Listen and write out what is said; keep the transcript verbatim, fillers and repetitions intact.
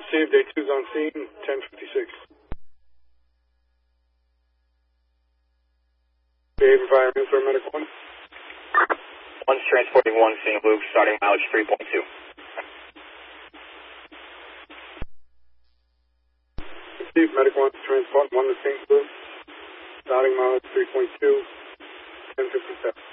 Received, day two's on scene, ten fifty-six. Dave, environment for medic one. One's transporting one, seeing Luke, starting mileage three point two. Received, medic one, transport one to Saint Luke, starting mileage three point two, ten fifty-seven.